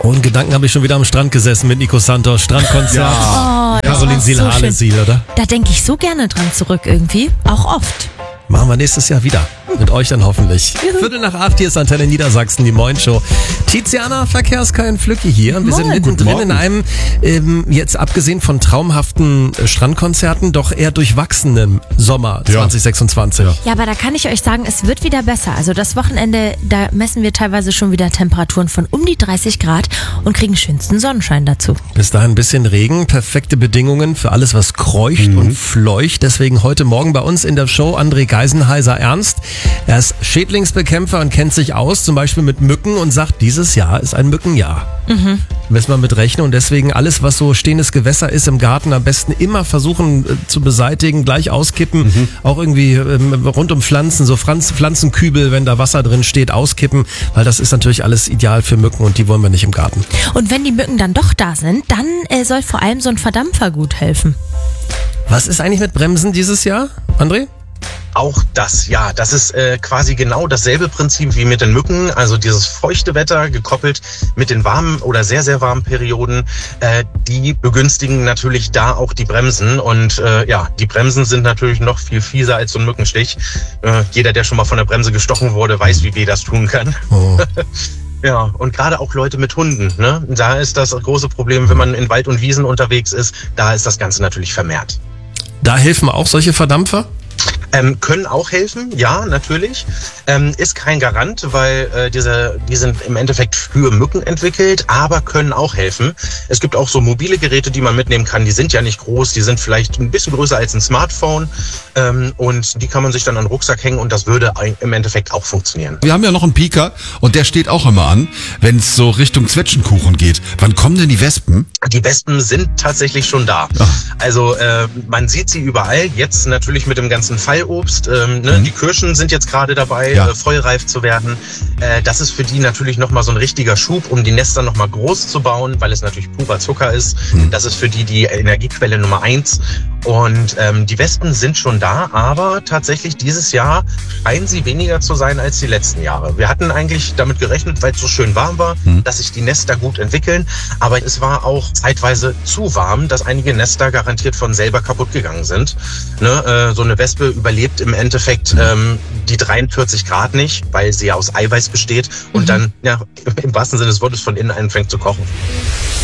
Oh, in Gedanken habe ich schon wieder am Strand gesessen mit Nico Santos. Strandkonzert. Oh, Caroline Siel-Halesi, oder? Da denke ich so gerne dran zurück irgendwie. Auch oft. Machen wir nächstes Jahr wieder. Mit euch dann hoffentlich. 7:45, hier ist Antenne Niedersachsen, die Moin-Show. Tiziana Verkehrskein Flücki hier. Und wir sind mittendrin in einem, jetzt abgesehen von traumhaften Strandkonzerten, doch eher durchwachsenen Sommer 2026. Ja, aber da kann ich euch sagen, es wird wieder besser. Also das Wochenende, da messen wir teilweise schon wieder Temperaturen von um die 30 Grad und kriegen schönsten Sonnenschein dazu. Bis dahin ein bisschen Regen, perfekte Bedingungen für alles, was kreucht und fleucht. Deswegen heute Morgen bei uns in der Show André Geisenheiser-Ernst. Er ist Schädlingsbekämpfer und kennt sich aus, zum Beispiel mit Mücken, und sagt, dieses Jahr ist ein Mückenjahr. Müssen wir mit rechnen, und deswegen alles, was so stehendes Gewässer ist im Garten, am besten immer versuchen zu beseitigen, gleich auskippen, auch irgendwie rund um Pflanzen, so Pflanzenkübel, wenn da Wasser drin steht, auskippen, weil das ist natürlich alles ideal für Mücken und die wollen wir nicht im Garten. Und wenn die Mücken dann doch da sind, dann soll vor allem so ein Verdampfer gut helfen. Was ist eigentlich mit Bremsen dieses Jahr, André? Auch das, ja. Das ist quasi genau dasselbe Prinzip wie mit den Mücken. Also dieses feuchte Wetter gekoppelt mit den warmen oder sehr, sehr warmen Perioden. Die begünstigen natürlich da auch die Bremsen. Und die Bremsen sind natürlich noch viel fieser als so ein Mückenstich. Jeder, der schon mal von der Bremse gestochen wurde, weiß, wie weh das tun kann. Oh. Ja, und gerade auch Leute mit Hunden, ne? Da ist das große Problem, wenn man in Wald und Wiesen unterwegs ist. Da ist das Ganze natürlich vermehrt. Da helfen auch solche Verdampfer? Können auch helfen, ja, natürlich. Ist kein Garant, weil die sind im Endeffekt für Mücken entwickelt, aber können auch helfen. Es gibt auch so mobile Geräte, die man mitnehmen kann. Die sind ja nicht groß, die sind vielleicht ein bisschen größer als ein Smartphone, und die kann man sich dann an den Rucksack hängen, und das würde im Endeffekt auch funktionieren. Wir haben ja noch einen Pieker, und der steht auch immer an, wenn es so Richtung Zwetschgenkuchen geht. Wann kommen denn die Wespen? Die Wespen sind tatsächlich schon da. Ach. Also man sieht sie überall, jetzt natürlich mit dem ganzen Fallobst. Die Kirschen sind jetzt gerade dabei, vollreif zu werden. Das ist für die natürlich nochmal so ein richtiger Schub, um die Nester nochmal groß zu bauen, weil es natürlich purer Zucker ist. Das ist für die Energiequelle Nummer 1. Und die Wespen sind schon da, aber tatsächlich dieses Jahr scheinen sie weniger zu sein als die letzten Jahre. Wir hatten eigentlich damit gerechnet, weil es so schön warm war, dass sich die Nester gut entwickeln. Aber es war auch zeitweise zu warm, dass einige Nester garantiert von selber kaputt gegangen sind. So eine Wespe überlebt im Endeffekt die 43 Grad nicht, weil sie ja aus Eiweiß besteht und dann im wahrsten Sinne des Wortes von innen anfängt zu kochen.